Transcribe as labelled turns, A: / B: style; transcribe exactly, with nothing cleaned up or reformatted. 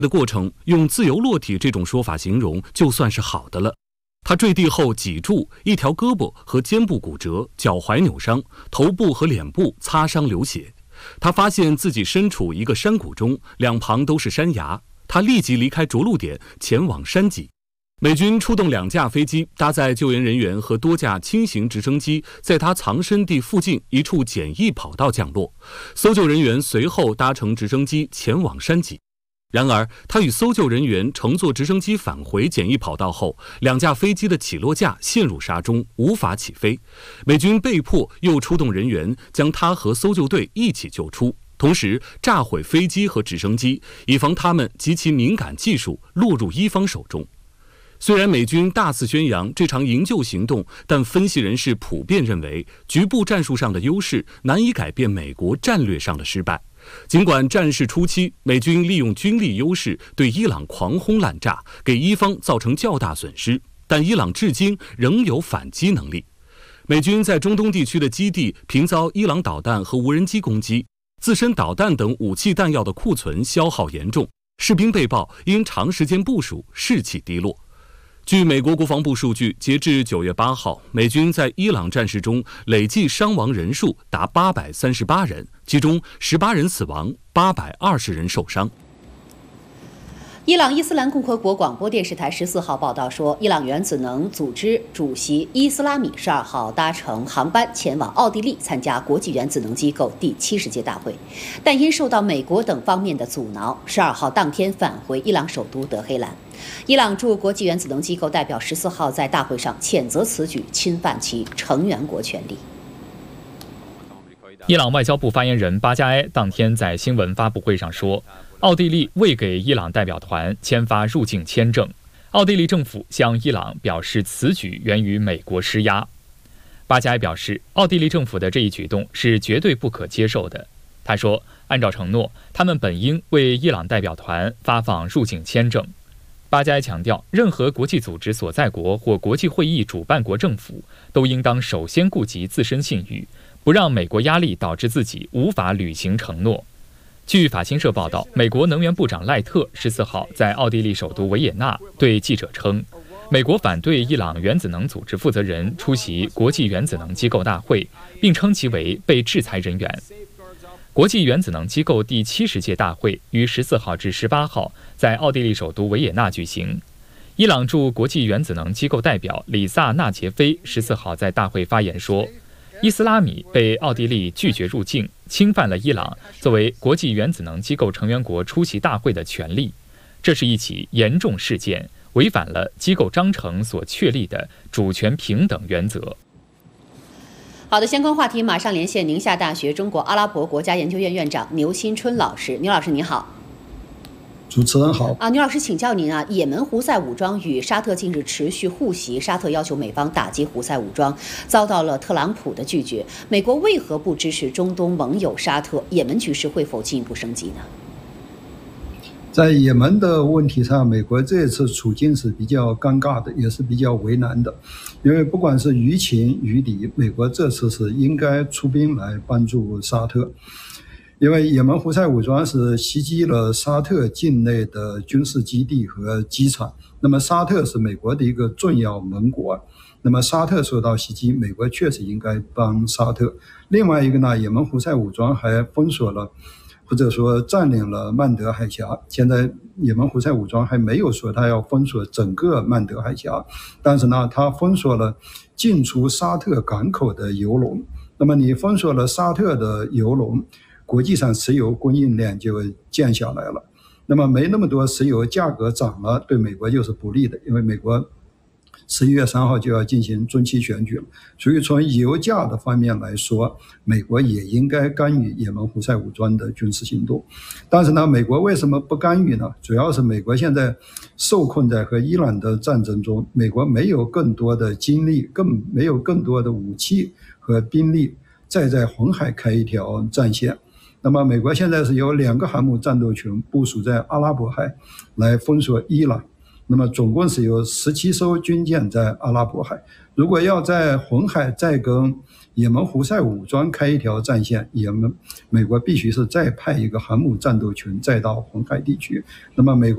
A: 的过程用自由落体这种说法形容就算是好的了。他坠地后脊柱、一条胳膊和肩部骨折，脚踝扭伤，头部和脸部擦伤流血。他发现自己身处一个山谷中，两旁都是山崖。他立即离开着陆点，前往山脊。美军出动两架飞机，搭载救援人员和多架轻型直升机，在他藏身地附近一处简易跑道降落。搜救人员随后搭乘直升机前往山脊。然而，他与搜救人员乘坐直升机返回简易跑道后，两架飞机的起落架陷入沙中，无法起飞。美军被迫又出动人员，将他和搜救队一起救出，同时炸毁飞机和直升机，以防他们及其敏感技术落入伊方手中。虽然美军大肆宣扬这场营救行动，但分析人士普遍认为，局部战术上的优势难以改变美国战略上的失败。尽管战事初期，美军利用军力优势对伊朗狂轰滥炸，给伊方造成较大损失，但伊朗至今仍有反击能力。美军在中东地区的基地频遭伊朗导弹和无人机攻击，自身导弹等武器弹药的库存消耗严重，士兵被曝因长时间部署士气低落。据美国国防部数据，截至九月八号，美军在伊朗战事中累计伤亡人数达八百三十八人，其中十八人死亡，八百二十人受伤。
B: 伊朗伊斯兰共和国广播电视台十四号报道说，伊朗原子能组织主席伊斯拉米十二号搭乘航班前往奥地利参加国际原子能机构第七十届大会，但因受到美国等方面的阻挠，十二号当天返回伊朗首都德黑兰。伊朗驻国际原子能机构代表十四号在大会上谴责此举侵犯其成员国权利。
C: 伊朗外交部发言人巴加埃当天在新闻发布会上说，奥地利未给伊朗代表团签发入境签证，奥地利政府向伊朗表示此举源于美国施压。巴加埃表示，奥地利政府的这一举动是绝对不可接受的。他说，按照承诺，他们本应为伊朗代表团发放入境签证。巴加埃强调，任何国际组织所在国或国际会议主办国政府都应当首先顾及自身信誉，不让美国压力导致自己无法履行承诺。据法新社报道，美国能源部长赖特十四号在奥地利首都维也纳对记者称，美国反对伊朗原子能组织负责人出席国际原子能机构大会，并称其为被制裁人员。国际原子能机构第七十届大会于十四号至十八号在奥地利首都维也纳举行。伊朗驻国际原子能机构代表里萨纳杰菲十四号在大会发言说，伊斯拉米被奥地利拒绝入境，侵犯了伊朗作为国际原子能机构成员国出席大会的权利。这是一起严重事件，违反了机构章程所确立的主权平等原则。
B: 好的，相关话题马上连线宁夏大学中国阿拉伯国家研究院院长牛新春老师。牛老师您好。
D: 主持人好。
B: 啊，牛老师请教您啊，也门胡塞武装与沙特近日持续互袭，沙特要求美方打击胡塞武装，遭到了特朗普的拒绝。美国为何不支持中东盟友沙特？也门局势会否进一步升级呢？
D: 在也门的问题上，美国这次处境是比较尴尬的，也是比较为难的。因为不管是于情于理，美国这次是应该出兵来帮助沙特。因为也门胡塞武装是袭击了沙特境内的军事基地和机场，那么沙特是美国的一个重要盟国，那么沙特受到袭击，美国确实应该帮沙特。另外一个呢，也门胡塞武装还封锁了或者说占领了曼德海峡，现在也门胡塞武装还没有说他要封锁整个曼德海峡，但是呢，他封锁了进出沙特港口的油轮。那么你封锁了沙特的油轮，国际上石油供应链就降下来了。那么没那么多石油，价格涨了，对美国就是不利的，因为美国十一月三号就要进行中期选举了，所以从油价的方面来说，美国也应该干预也门胡塞武装的军事行动。但是呢，美国为什么不干预呢？主要是美国现在受困在和伊朗的战争中，美国没有更多的精力，更没有更多的武器和兵力再在红海开一条战线。那么美国现在是有两个航母战斗群部署在阿拉伯海来封锁伊朗，那么总共是有十七艘军舰在阿拉伯海。如果要在红海再跟也门胡塞武装开一条战线，也门美国必须是再派一个航母战斗群再到红海地区。那么美国